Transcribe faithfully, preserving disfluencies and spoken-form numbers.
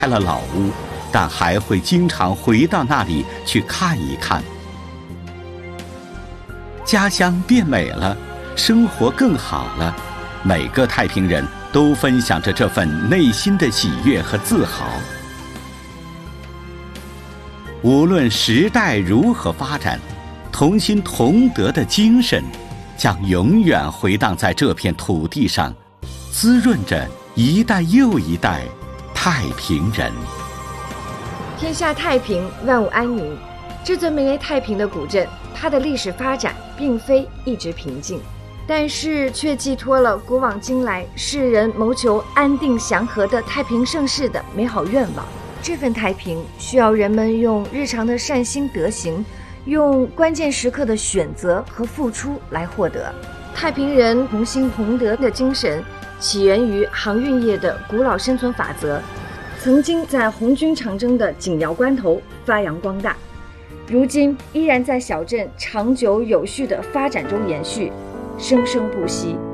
开了老屋，但还会经常回到那里去看一看。家乡变美了，生活更好了，每个太平人都分享着这份内心的喜悦和自豪。无论时代如何发展，同心同德的精神将永远回荡在这片土地上，滋润着一代又一代太平人。 天下太平，万物安宁。这座名为太平的古镇，它的历史发展并非一直平静，但是却寄托了古往今来世人谋求安定祥和的太平盛世的美好愿望。这份太平需要人们用日常的善心德行，用关键时刻的选择和付出来获得。太平人同心同德的精神起源于航运业的古老生存法则，曾经在红军长征的紧要关头发扬光大，如今依然在小镇长久有序的发展中延续，生生不息。